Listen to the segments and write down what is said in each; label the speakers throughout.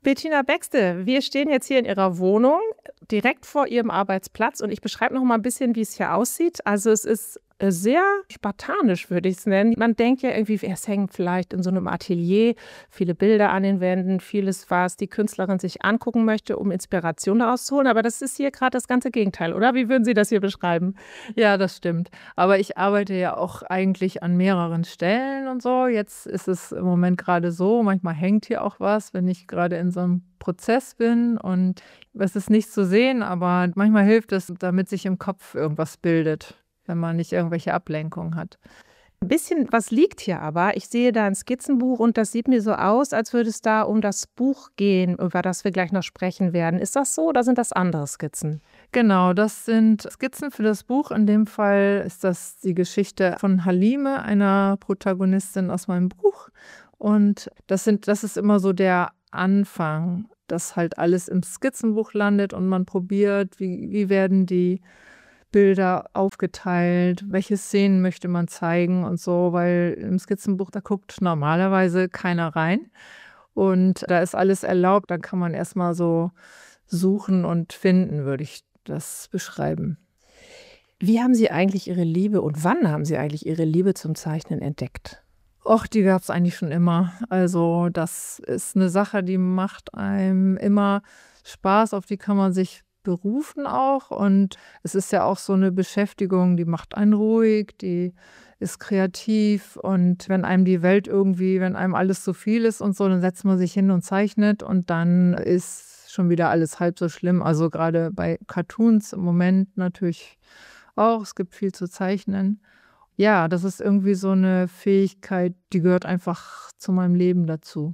Speaker 1: Bettina Baxte, wir stehen jetzt hier in Ihrer Wohnung, direkt vor Ihrem Arbeitsplatz und ich beschreibe noch mal ein bisschen, wie es hier aussieht. Also es ist sehr spartanisch, würde ich es nennen. Man denkt ja irgendwie, es hängen vielleicht in so einem Atelier viele Bilder an den Wänden, vieles, was die Künstlerin sich angucken möchte, um Inspiration daraus zu holen. Aber das ist hier gerade das ganze Gegenteil, oder? Wie würden Sie das hier beschreiben?
Speaker 2: Ja, das stimmt. Aber ich arbeite ja auch eigentlich an mehreren Stellen und so. Jetzt ist es im Moment gerade so, manchmal hängt hier auch was, wenn ich gerade in so einem Prozess bin und es ist nicht zu sehen, aber manchmal hilft es, damit sich im Kopf irgendwas bildet, wenn man nicht irgendwelche Ablenkungen hat.
Speaker 1: Ein bisschen was liegt hier aber. Ich sehe da ein Skizzenbuch und das sieht mir so aus, als würde es da um das Buch gehen, über das wir gleich noch sprechen werden. Ist das so oder sind das andere Skizzen?
Speaker 2: Genau, das sind Skizzen für das Buch. In dem Fall ist das die Geschichte von Halime, einer Protagonistin aus meinem Buch. Und das ist immer so der Anfang, dass halt alles im Skizzenbuch landet und man probiert, wie werden die Bilder aufgeteilt, welche Szenen möchte man zeigen und so, weil im Skizzenbuch, da guckt normalerweise keiner rein und da ist alles erlaubt, dann kann man erstmal so suchen und finden, würde ich das beschreiben.
Speaker 1: Wie haben Sie eigentlich Ihre Liebe und wann haben Sie eigentlich Ihre Liebe zum Zeichnen entdeckt?
Speaker 2: Och, die gab es eigentlich schon immer. Also das ist eine Sache, die macht einem immer Spaß, auf die kann man sich berufen auch. Und es ist ja auch so eine Beschäftigung, die macht einen ruhig, die ist kreativ. Und wenn einem die Welt wenn einem alles zu viel ist und so, dann setzt man sich hin und zeichnet und dann ist schon wieder alles halb so schlimm. Also gerade bei Cartoons im Moment natürlich auch. Es gibt viel zu zeichnen. Ja, das ist irgendwie so eine Fähigkeit, die gehört einfach zu meinem Leben dazu.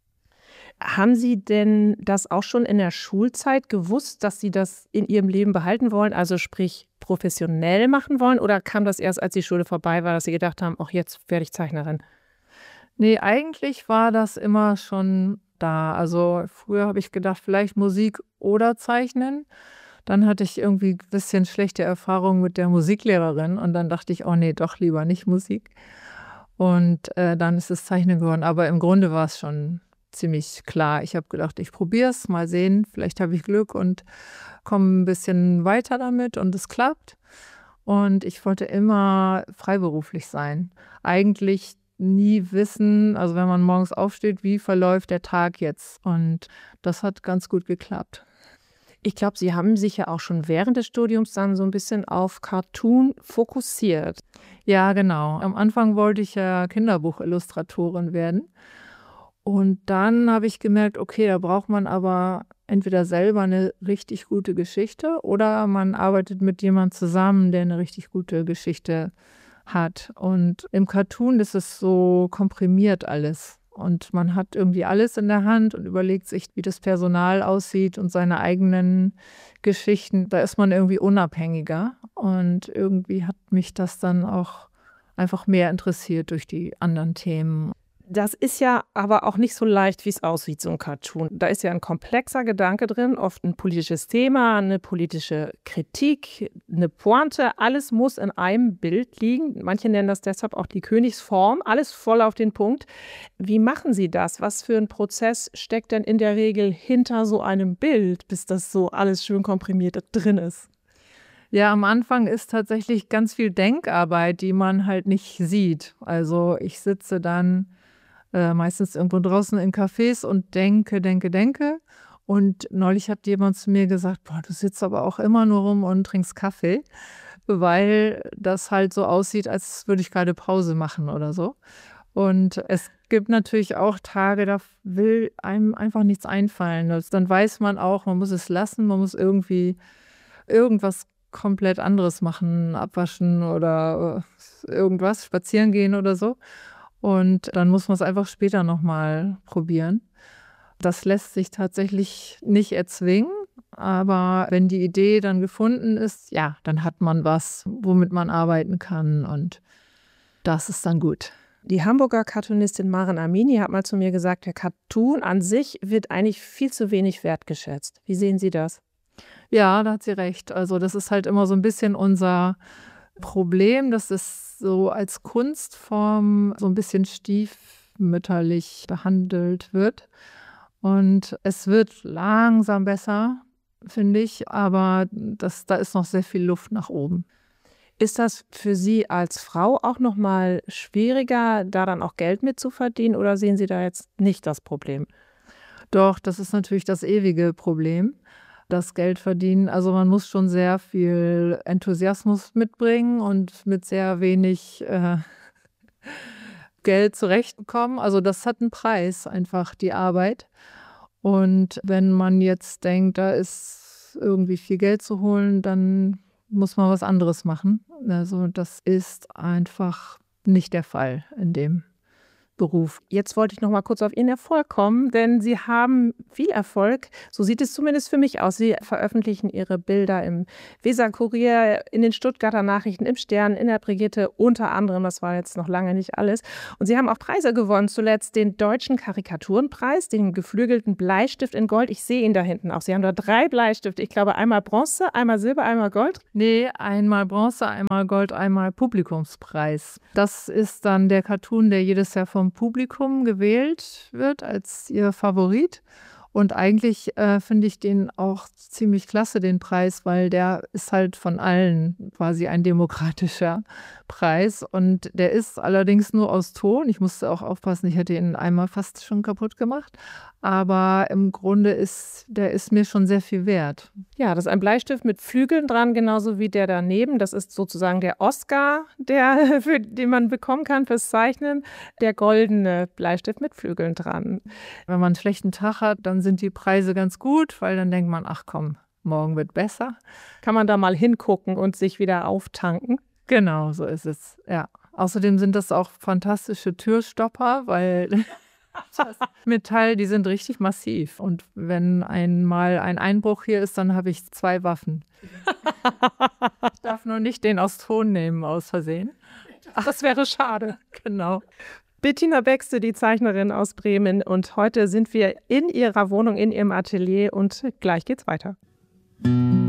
Speaker 1: Haben Sie denn das auch schon in der Schulzeit gewusst, dass Sie das in Ihrem Leben behalten wollen, also sprich professionell machen wollen? Oder kam das erst, als die Schule vorbei war, dass Sie gedacht haben, ach, jetzt werde ich Zeichnerin?
Speaker 2: Ne, eigentlich war das immer schon da. Also, früher habe ich gedacht, vielleicht Musik oder Zeichnen. Dann hatte ich irgendwie ein bisschen schlechte Erfahrungen mit der Musiklehrerin und dann dachte ich: „Oh ne, doch lieber nicht Musik." Und, dann ist es Zeichnen geworden. Aber im Grunde war es schon ziemlich klar. Ich habe gedacht, ich probiere es, mal sehen, vielleicht habe ich Glück und komme ein bisschen weiter damit und es klappt. Und ich wollte immer freiberuflich sein. Eigentlich nie wissen, also wenn man morgens aufsteht, wie verläuft der Tag jetzt? Und das hat ganz gut geklappt.
Speaker 1: Ich glaube, Sie haben sich ja auch schon während des Studiums dann so ein bisschen auf Cartoon fokussiert.
Speaker 2: Ja, genau. Am Anfang wollte ich ja Kinderbuchillustratorin werden. Und dann habe ich gemerkt, okay, da braucht man aber entweder selber eine richtig gute Geschichte oder man arbeitet mit jemand zusammen, der eine richtig gute Geschichte hat. Und im Cartoon ist es so komprimiert alles. Und man hat irgendwie alles in der Hand und überlegt sich, wie das Personal aussieht und seine eigenen Geschichten. Da ist man irgendwie unabhängiger. Und irgendwie hat mich das dann auch einfach mehr interessiert durch die anderen Themen.
Speaker 1: Das ist ja aber auch nicht so leicht, wie es aussieht, so ein Cartoon. Da ist ja ein komplexer Gedanke drin, oft ein politisches Thema, eine politische Kritik, eine Pointe. Alles muss in einem Bild liegen. Manche nennen das deshalb auch die Königsform. Alles voll auf den Punkt. Wie machen Sie das? Was für ein Prozess steckt denn in der Regel hinter so einem Bild, bis das so alles schön komprimiert drin ist?
Speaker 2: Ja, am Anfang ist tatsächlich ganz viel Denkarbeit, die man halt nicht sieht. Also, ich sitze dann meistens irgendwo draußen in Cafés und denke. Und neulich hat jemand zu mir gesagt: „Boah, du sitzt aber auch immer nur rum und trinkst Kaffee", weil das halt so aussieht, als würde ich gerade Pause machen oder so. Und es gibt natürlich auch Tage, da will einem einfach nichts einfallen. Dann weiß man auch, man muss es lassen, man muss irgendwie irgendwas komplett anderes machen, abwaschen oder, irgendwas, spazieren gehen oder so. Und dann muss man es einfach später noch mal probieren. Das lässt sich tatsächlich nicht erzwingen, aber wenn die Idee dann gefunden ist, ja, dann hat man was, womit man arbeiten kann und das ist dann gut.
Speaker 1: Die Hamburger Cartoonistin Maren Amini hat mal zu mir gesagt, der Cartoon an sich wird eigentlich viel zu wenig wertgeschätzt. Wie sehen Sie das?
Speaker 2: Ja, da hat sie recht. Also, das ist halt immer so ein bisschen unser Problem, dass es so als Kunstform so ein bisschen stiefmütterlich behandelt wird. Und es wird langsam besser, finde ich, aber da ist noch sehr viel Luft nach oben.
Speaker 1: Ist das für Sie als Frau auch noch mal schwieriger, da dann auch Geld mit zu verdienen, oder sehen Sie da jetzt nicht das Problem?
Speaker 2: Doch, das ist natürlich das ewige Problem, das Geld verdienen. Also man muss schon sehr viel Enthusiasmus mitbringen und mit sehr wenig Geld zurechtkommen. Also das hat einen Preis, einfach die Arbeit. Und wenn man jetzt denkt, da ist irgendwie viel Geld zu holen, dann muss man was anderes machen. Also das ist einfach nicht der Fall in dem Beruf.
Speaker 1: Jetzt wollte ich noch mal kurz auf Ihren Erfolg kommen, denn Sie haben viel Erfolg. So sieht es zumindest für mich aus. Sie veröffentlichen Ihre Bilder im Weser-Kurier, in den Stuttgarter Nachrichten, im Stern, in der Brigitte unter anderem. Das war jetzt noch lange nicht alles. Und Sie haben auch Preise gewonnen, zuletzt den Deutschen Karikaturenpreis, den geflügelten Bleistift in Gold. Ich sehe ihn da hinten auch. Sie haben da 3 Bleistifte. Ich glaube, einmal Bronze, einmal Silber, einmal Gold.
Speaker 2: Nee, einmal Bronze, einmal Gold, einmal Publikumspreis. Das ist dann der Cartoon, der jedes Jahr vom Publikum gewählt wird als ihr Favorit. Und eigentlich finde ich den auch ziemlich klasse, den Preis, weil der ist halt von allen quasi ein demokratischer Preis. Und der ist allerdings nur aus Ton. Ich musste auch aufpassen, ich hätte ihn einmal fast schon kaputt gemacht. Aber im Grunde ist mir schon sehr viel wert.
Speaker 1: Ja, das ist ein Bleistift mit Flügeln dran, genauso wie der daneben. Das ist sozusagen der Oscar, den man bekommen kann fürs Zeichnen. Der goldene Bleistift mit Flügeln dran.
Speaker 2: Wenn man einen schlechten Tag hat, dann sind die Preise ganz gut, weil dann denkt man, ach komm, morgen wird besser.
Speaker 1: Kann man da mal hingucken und sich wieder auftanken?
Speaker 2: Genau, so ist es, ja. Außerdem sind das auch fantastische Türstopper, weil das Metall, die sind richtig massiv. Und wenn einmal ein Einbruch hier ist, dann habe ich 2 Waffen. Ich darf nur nicht den aus Ton nehmen, aus Versehen.
Speaker 1: Ach, das wäre schade.
Speaker 2: Genau.
Speaker 1: Bettina Bäckste, die Zeichnerin aus Bremen. Und heute sind wir in ihrer Wohnung, in ihrem Atelier. Und gleich geht's weiter.